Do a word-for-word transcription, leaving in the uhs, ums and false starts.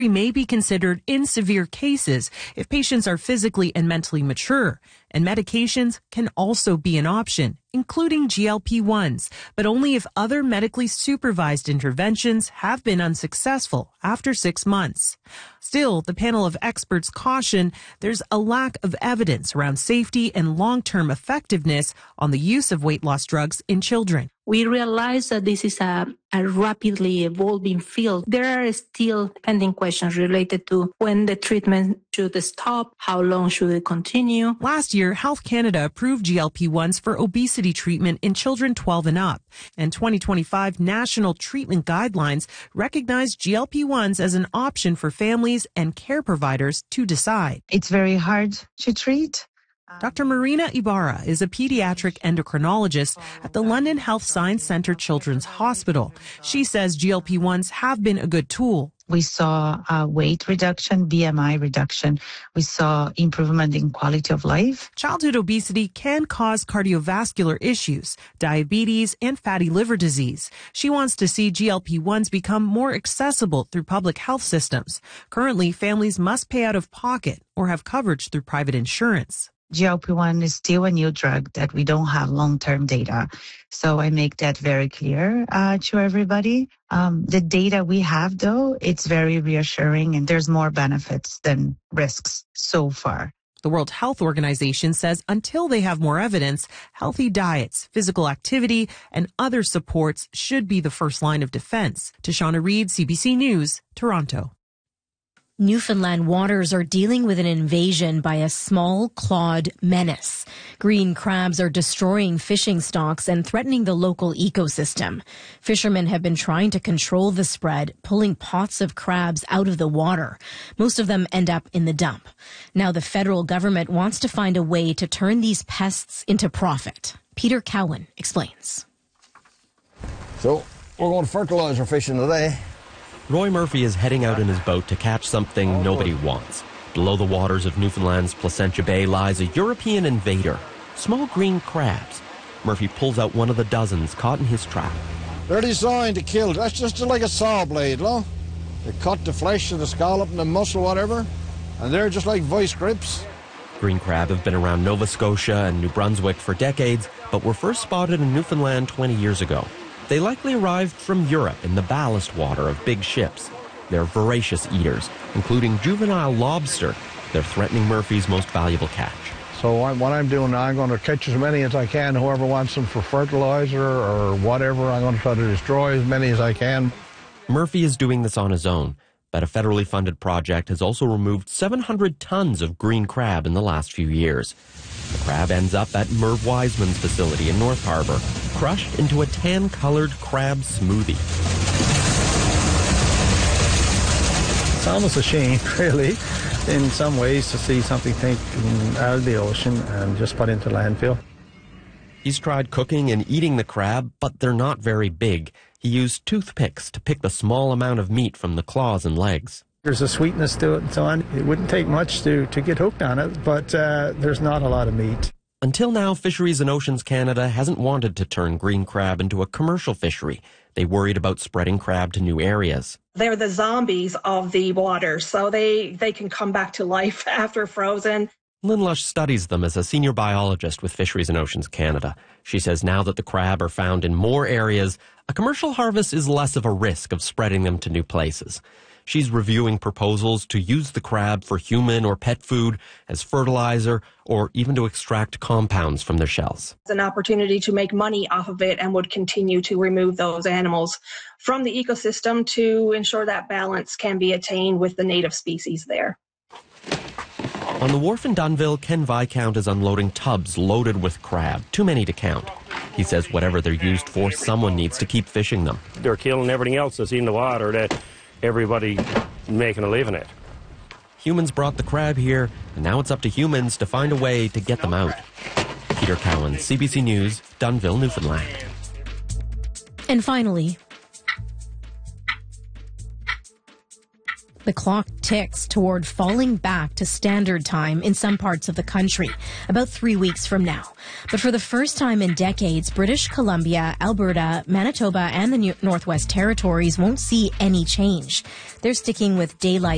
may be considered in severe cases if patients are physically and mentally mature, and medications can also be an option, including G L P ones, but only if other medically supervised interventions have been unsuccessful after six months. Still, the panel of experts caution there's a lack of evidence around safety and long-term effectiveness on the use of weight loss drugs in children. We realize that this is a, a rapidly evolving field. There are still pending questions related to when the treatment should stop, how long should it continue. Last year, Health Canada approved G L P ones for obesity treatment in children twelve and up, and twenty twenty-five national treatment guidelines recognize G L P ones as an option for families and care providers to decide. It's very hard to treat. Doctor Marina Ibarra is a pediatric endocrinologist at the London Health Science Centre Children's Hospital. She says G L P ones have been a good tool. We saw uh, weight reduction, B M I reduction. We saw improvement in quality of life. Childhood obesity can cause cardiovascular issues, diabetes, and fatty liver disease. She wants to see G L P ones become more accessible through public health systems. Currently, families must pay out of pocket or have coverage through private insurance. G L P one is still a new drug that we don't have long-term data. So I make that very clear uh, to everybody. Um, the data we have, though, it's very reassuring, and there's more benefits than risks so far. The World Health Organization says until they have more evidence, healthy diets, physical activity, and other supports should be the first line of defense. Tashana Reid, C B C News, Toronto. Newfoundland waters are dealing with an invasion by a small clawed menace. Green crabs are destroying fishing stocks and threatening the local ecosystem. Fishermen have been trying to control the spread, pulling pots of crabs out of the water. Most of them end up in the dump. Now the federal government wants to find a way to turn these pests into profit. Peter Cowan explains. So we're going fertilizer fishing today. Roy Murphy is heading out in his boat to catch something nobody wants. Below the waters of Newfoundland's Placentia Bay lies a European invader, small green crabs. Murphy pulls out one of the dozens caught in his trap. They're designed to kill. That's just like a saw blade, no? They cut the flesh and the scallop and the muscle, whatever, and they're just like vice grips. Green crab have been around Nova Scotia and New Brunswick for decades, but were first spotted in Newfoundland twenty years ago. They likely arrived from Europe in the ballast water of big ships. They're voracious eaters, including juvenile lobster. They're threatening Murphy's most valuable catch. So I, what I'm doing now, I'm going to catch as many as I can. Whoever wants them for fertilizer or whatever, I'm going to try to destroy as many as I can. Murphy is doing this on his own, but a federally funded project has also removed seven hundred tons of green crab in the last few years. The crab ends up at Merv Wiseman's facility in North Harbour, crushed into a tan-colored crab smoothie. It's almost a shame, really, in some ways, to see something taken out of the ocean and just put into landfill. He's tried cooking and eating the crab, but they're not very big. He used toothpicks to pick the small amount of meat from the claws and legs. There's a sweetness to it and so on. It wouldn't take much to, to get hooked on it, but uh, there's not a lot of meat. Until now, Fisheries and Oceans Canada hasn't wanted to turn green crab into a commercial fishery. They worried about spreading crab to new areas. They're the zombies of the water, so they, they can come back to life after frozen. Lynn Lush studies them as a senior biologist with Fisheries and Oceans Canada. She says now that the crab are found in more areas, a commercial harvest is less of a risk of spreading them to new places. She's reviewing proposals to use the crab for human or pet food, as fertilizer, or even to extract compounds from their shells. It's an opportunity to make money off of it and would continue to remove those animals from the ecosystem to ensure that balance can be attained with the native species there. On the wharf in Dunnville, Ken Viscount is unloading tubs loaded with crab, too many to count. He says whatever they're used for, someone needs to keep fishing them. They're killing everything else that's in the water that everybody making a living at. Humans brought the crab here, and now it's up to humans to find a way to get them out. Peter Cowan, C B C News, Dunnville, Newfoundland. And finally, the clock ticks toward falling back to standard time in some parts of the country, about three weeks from now. But for the first time in decades, British Columbia, Alberta, Manitoba, and the Northwest Territories won't see any change. They're sticking with daylight